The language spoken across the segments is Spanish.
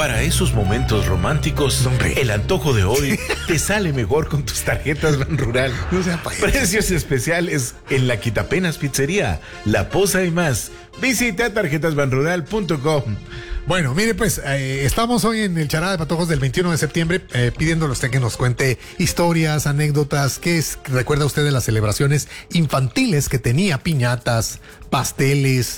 Para esos momentos románticos, el antojo de hoy te sale mejor con tus tarjetas Banrural. No sea payaso. Precios especiales en la Quitapenas Pizzería, La Poza y más. Visita tarjetasbanrural.com. Bueno, mire pues, estamos hoy en el Charada de Patojos del 21 de septiembre, pidiéndole a usted que nos cuente historias, anécdotas, recuerda usted de las celebraciones infantiles que tenía, piñatas, pasteles,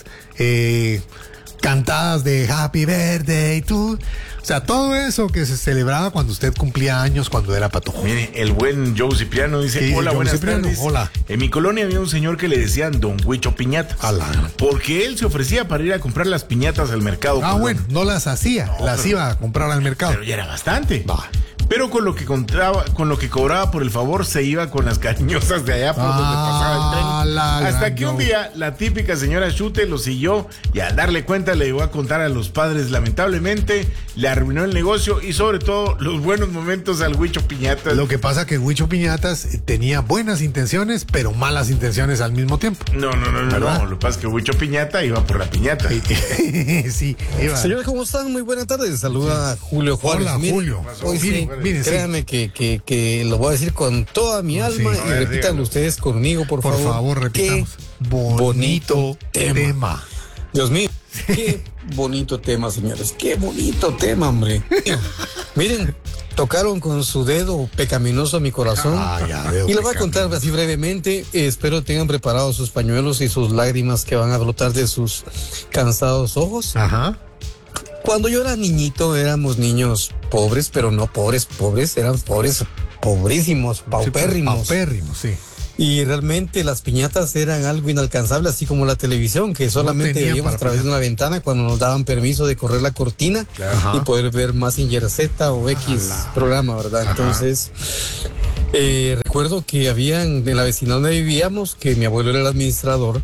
cantadas de Happy Birthday to... O sea, todo eso que se celebraba cuando usted cumplía años, cuando era patojo. Mire, el buen Joe Cipriano dice, hola, buenas tardes. Hola. En mi colonia había un señor que le decían Don Huicho Piñatas. Porque él se ofrecía para ir a comprar las piñatas al mercado. Bueno, no las hacía, las iba a comprar al mercado. Pero ya era bastante. Pero con lo que cobraba por el favor, se iba con las cariñosas de allá por donde pasaba el tren. Hasta que un día la típica señora Chute lo siguió y al darle cuenta le llegó a contar a los padres. Lamentablemente le arruinó el negocio y sobre todo los buenos momentos al Huicho Piñatas. Lo que pasa que Huicho Piñatas tenía buenas intenciones, pero malas intenciones al mismo tiempo. No. Lo que pasa es que Huicho Piñata iba por la piñata. Sí, iba. Señores, ¿cómo están? Muy buenas tardes. Saluda Julio Juárez. Hola, Julio. Hoy sí, créanme que lo voy a decir con toda mi alma y repítanlo ustedes conmigo, por favor. Por favor, repitamos. Qué bonito tema. Dios mío, qué bonito tema, señores. Qué bonito tema, hombre. Miren, tocaron con su dedo pecaminoso mi corazón. Y lo voy a contar así brevemente. Espero tengan preparados sus pañuelos y sus lágrimas que van a brotar de sus cansados ojos. Ajá. Cuando yo era niñito, éramos niños pobres, pero no pobres, eran pobres, pobrísimos, paupérrimos. Paupérrimos, sí. Y realmente las piñatas eran algo inalcanzable, así como la televisión, que solamente veíamos a través de una ventana cuando nos daban permiso de correr la cortina y poder ver Mazinger Z o X programa, ¿verdad? Entonces, recuerdo que había en la vecindad donde vivíamos, que mi abuelo era el administrador,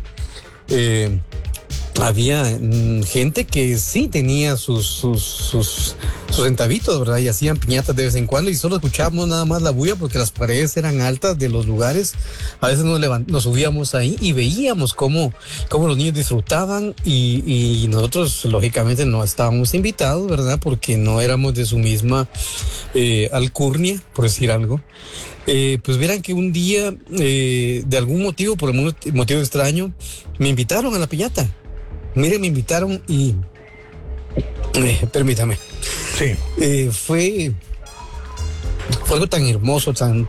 había gente que sí tenía sus centavitos, ¿verdad? Y hacían piñatas de vez en cuando y solo escuchábamos nada más la bulla porque las paredes eran altas de los lugares. A veces nos subíamos ahí y veíamos cómo los niños disfrutaban y nosotros lógicamente no estábamos invitados, ¿verdad? Porque no éramos de su misma alcurnia, por decir algo. Pues verán que un día, de algún motivo, por algún motivo extraño, me invitaron a la piñata. Miren, me invitaron y... permítame. Sí. Fue algo tan hermoso, tan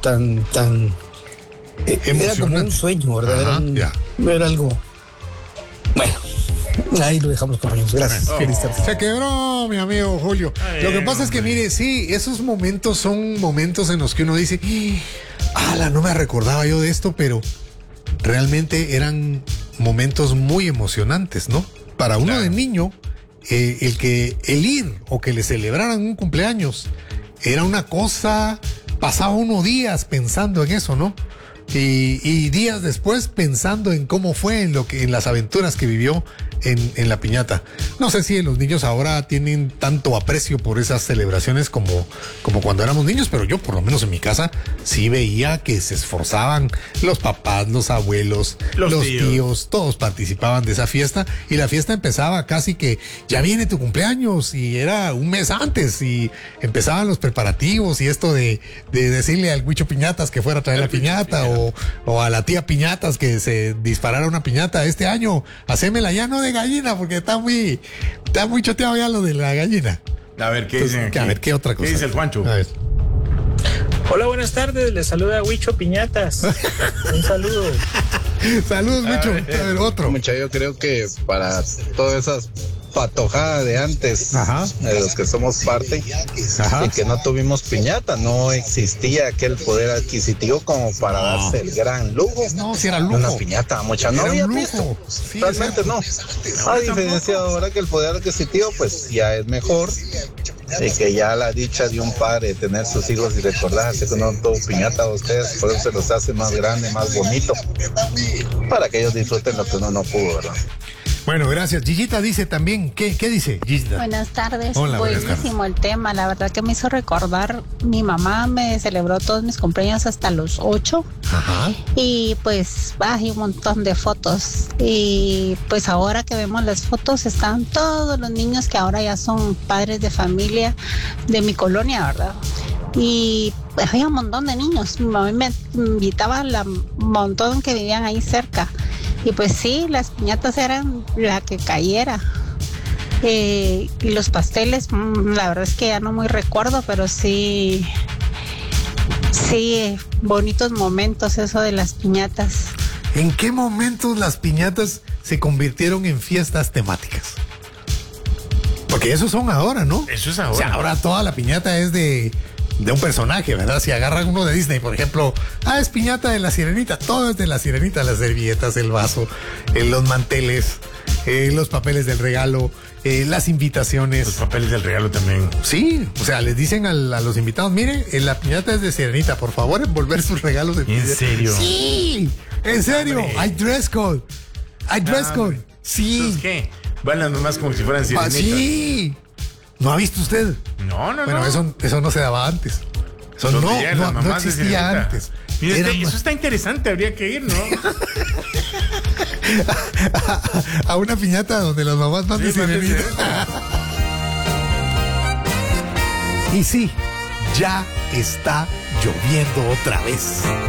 era como un sueño, ¿verdad? Era algo... Bueno, ahí lo dejamos, compañeros. Gracias. Feliz tarde. Se quebró, mi amigo Julio. Lo que pasa es que, mire, sí, esos momentos son momentos en los que uno dice, no me recordaba yo de esto, pero realmente eran momentos muy emocionantes, ¿no? Para uno de niño, el ir o que le celebraran un cumpleaños era una cosa, pasaba unos días pensando en eso, ¿no? Y días después pensando en cómo fue, en las aventuras que vivió en la piñata. No sé si los niños ahora tienen tanto aprecio por esas celebraciones como cuando éramos niños, pero yo por lo menos en mi casa sí veía que se esforzaban los papás, los abuelos, los tíos, todos participaban de esa fiesta y la fiesta empezaba casi que ya viene tu cumpleaños y era un mes antes y empezaban los preparativos y esto de decirle al Huicho Piñatas que fuera a traer la piñata o a la tía Piñatas que se disparara una piñata este año, hacémela ya no de gallina porque está muy choteado ya lo de la gallina. A ver, ¿qué dicen aquí? A ver, ¿qué otra cosa? ¿Qué dice el Juancho? A ver. Hola, buenas tardes, les saluda Huicho Piñatas. Un saludo. Saludos, Huicho. A ver, otro. Mucha, yo creo que para todas esas patojadas de antes, de los que somos parte, y que no tuvimos piñata, no existía aquel poder adquisitivo como para darse el gran lujo. No, si era lujo. Una piñata, mucha no había visto. Sí, realmente no. A diferencia ahora que el poder adquisitivo pues ya es mejor. Y que ya la dicha de un padre de tener sus hijos y recordarse que no tuvo piñata a ustedes, por eso se los hace más grande, más bonito, para que ellos disfruten lo que uno no pudo, ¿verdad? Bueno, gracias. Gigita dice también, ¿qué dice Gigita? Buenas tardes. Hola, buenísimo el tema. La verdad que me hizo recordar, mi mamá me celebró todos mis cumpleaños hasta los 8. Ajá. Y pues hay un montón de fotos. Y pues ahora que vemos las fotos están todos los niños que ahora ya son padres de familia de mi colonia, ¿verdad? Y pues había un montón de niños. Mi mamá me invitaba a un montón que vivían ahí cerca. Y pues sí, las piñatas eran la que cayera. Y los pasteles, la verdad es que ya no muy recuerdo, pero sí, bonitos momentos eso de las piñatas. ¿En qué momentos las piñatas se convirtieron en fiestas temáticas? Porque esos son ahora, ¿no? Eso es ahora. O sea, ahora toda la piñata es de un personaje, ¿verdad? Si agarran uno de Disney, por ejemplo, es piñata de la Sirenita, todo es de la Sirenita, las servilletas, el vaso, los manteles, los papeles del regalo, las invitaciones. Los papeles del regalo también. Sí, o sea, les dicen a los invitados, miren, la piñata es de Sirenita, por favor, envolver sus regalos de piñata. ¿En serio? Sí, en serio, Hombre. hay dress code. Hay dress code. Sí. ¿Entonces qué? Van las mamás como si fueran sirenitas. Sí. ¿No ha visto usted? No. Bueno, eso no se daba antes. Eso Los no veían las mamás de existía Sirenita. antes. Mira, eso está interesante, habría que ir, ¿no? A una piñata donde las mamás van de Sí, van de Sirenita. Sirenita. Y sí, ya está lloviendo otra vez.